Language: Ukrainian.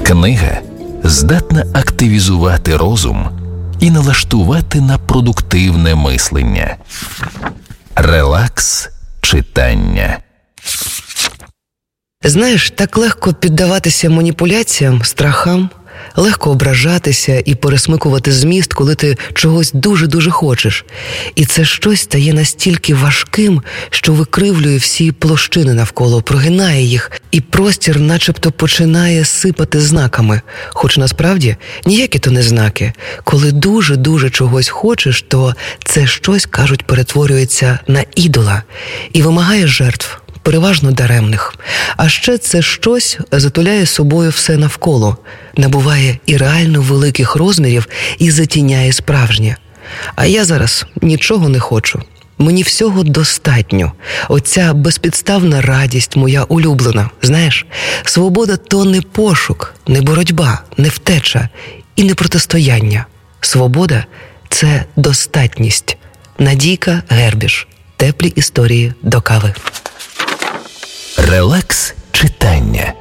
Книга здатна активізувати розум і налаштувати на продуктивне мислення. Релакс читання. Знаєш, так легко піддаватися маніпуляціям, страхам, легко ображатися і пересмикувати зміст, коли ти чогось дуже-дуже хочеш. І це щось стає настільки важким, що викривлює всі площини навколо, прогинає їх, і простір начебто починає сипати знаками. Хоч насправді ніякі то не знаки. Коли дуже-дуже чогось хочеш, то це щось, кажуть, перетворюється на ідола і вимагає жертв, переважно даремних. А ще це щось затуляє собою все навколо, набуває і реально великих розмірів і затіняє справжнє. А я зараз нічого не хочу. Мені всього достатньо. Оця безпідставна радість моя улюблена. Знаєш, свобода – то не пошук, не боротьба, не втеча і не протистояння. Свобода – це достатність. Надійка Гербіш. Теплі історії до кави. Релакс читання.